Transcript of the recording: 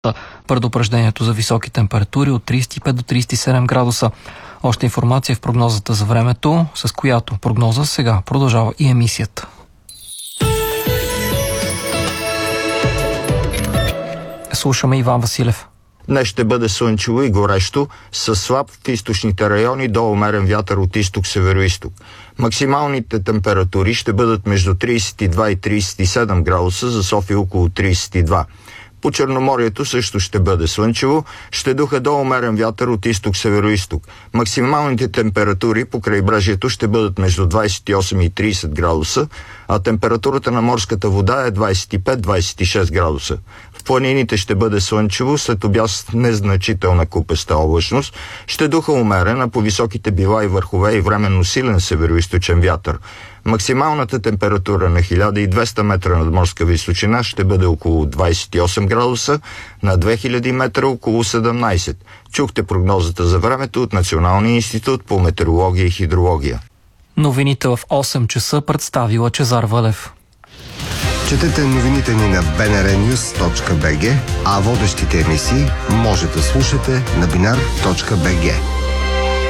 Предупреждението за високи температури от 35 до 37 градуса. Още информация в прогнозата за времето, с която прогноза сега продължава и емисията. Слушаме Иван Василев. Днес ще бъде слънчево и горещо, с слаб в източните райони до умерен вятър от изток-североизток. Максималните температури ще бъдат между 32 и 37 градуса, за София около 32. По Черноморието също ще бъде слънчево, ще духа до умерен вятър от изток-североизток. Максималните температури по крайбрежието ще бъдат между 28 и 30 градуса, а температурата на морската вода е 25-26 градуса. В планините ще бъде слънчево, след обяд с незначителна купеста облачност, ще духа умерен, а по високите била и върхове и временно силен североизточен вятър. Максималната температура на 1200 метра над морска височина ще бъде около 28 градуса, на 2000 метра около 17. Чухте прогнозата за времето от Националния институт по метеорология и хидрология. Новините в 8 часа представи Лъчезар Вълев. Четете новините ни на bnrnews.bg, а водещите емисии може да слушате на binar.bg.